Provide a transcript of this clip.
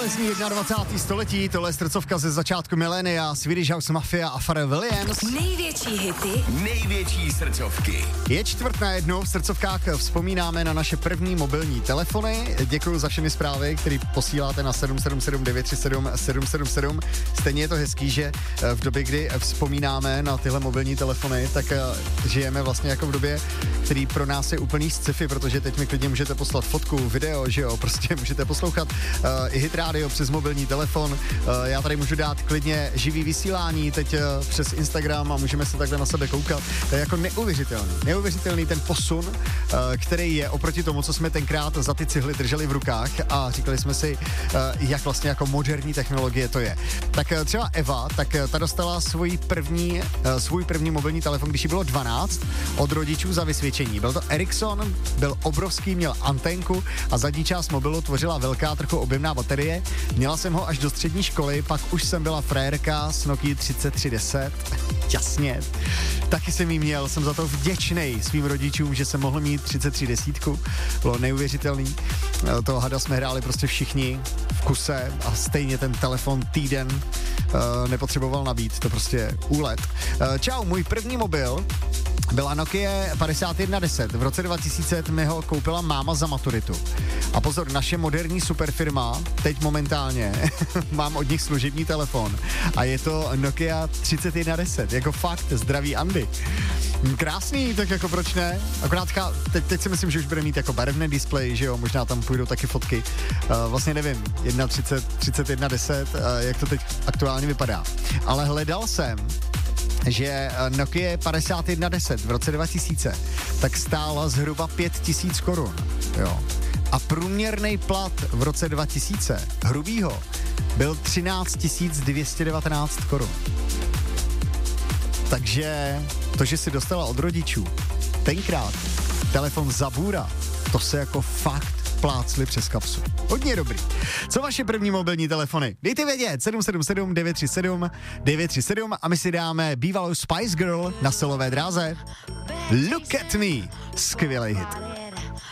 zní 21. století, tohle je srdcovka ze začátku milénia, Swedish House Mafia a Pharrell Williams. Největší hity, největší srdcovky. Je 4:01, v srdcovkách vzpomínáme na naše první mobilní telefony. Děkuji za všechny zprávy, které posíláte na 777 937 777. Stejně je to hezký, že v době, kdy vzpomínáme na tyhle mobilní telefony, tak žijeme vlastně jako v době, který pro nás je úplný sci-fi, protože teď mi klidně můžete poslat fotku, video, že jo, prostě můžete poslouchat i hit rádio přes mobilní telefon. Já tady můžu dát klidně živý vysílání teď přes Instagram a můžeme se takhle na sebe koukat. To je jako neuvěřitelný ten posun, který je oproti tomu, co jsme tenkrát za ty cihly drželi v rukách a říkali jsme si, jak vlastně jako moderní technologie to je. Tak třeba Eva, tak ta dostala svůj první mobilní telefon, když jí bylo 12, od rodičů za vysvědčení. Byl to Ericsson, byl obrovský, měl anténku a zadní část mobilu tvořila velká, trochu objemná baterie. Měla jsem ho až do střední školy, pak už jsem byla frérka s Nokia 3310. Jasně. Taky jsem jí měl, jsem za to vděčnej svým rodičům, že jsem mohl mít 3310. Bylo neuvěřitelný. Toho hada jsme hráli prostě všichni v kuse a stejně ten telefon týden nepotřeboval nabít, to prostě úlet. Čau, můj první mobil byla Nokia 5110. V roce 2000 mi ho koupila máma za maturitu. A pozor, naše moderní superfirma, teď momentálně, mám od nich služební telefon a je to Nokia 3110. Jako fakt, zdraví Andy. Krásný, tak jako proč ne? Akorát teď si myslím, že už bude mít jako barevný displej, že jo, možná tam půjdou taky fotky. Vlastně nevím, 3110, jak to teď aktuálně vypadá. Ale hledal jsem, že Nokia 5110 v roce 2000 tak stála zhruba 5000 korun, jo. A průměrný plat v roce 2000 hrubýho byl 13 219 korun. Takže to, že si dostala od rodičů tenkrát telefon za bůra, to se jako fakt plácli přes kapsu. Hodně dobrý. Co vaše první mobilní telefony? Dejte vědět, 777 937 937 a my si dáme bývalou Spice Girl na silové dráze. Look at me. Skvělej hit.